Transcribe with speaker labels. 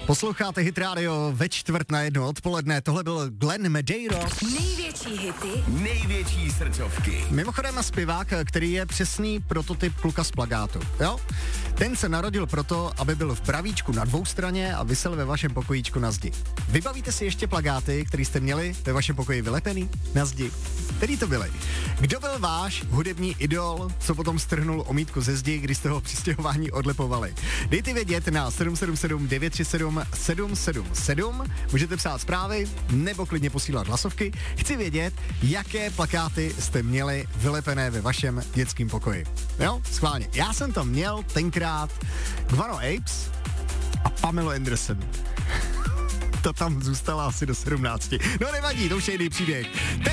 Speaker 1: Posloucháte Hit Radio ve 1:45 odpoledne. Tohle byl Glenn Medeiros.
Speaker 2: Největší hity,
Speaker 3: největší srdcovky.
Speaker 1: Mimochodem zpěvák, který je přesný prototyp kluka z plagátu. Jo? Ten se narodil proto, aby byl v pravíčku na dvoustraně a visel ve vašem pokojíčku na zdi. Vybavíte si ještě plagáty, který jste měli ve vašem pokoji vylepený na zdi? Který to byly? Kdo byl váš hudební idol, co potom strhnul omítku ze zdi, když jste ho při stěhování odlepovali? Dejte vědět na 777 937 777. Můžete psát zprávy nebo klidně posílat hlasovky. Chci vědět, jaké plakáty jste měli vylepené ve vašem dětském pokoji. Jo, schválně. Já jsem to měl tenkrát Guano Apes a Pamela Anderson. To tam zůstala asi do 17. No nevadí, to už je jiný příběh.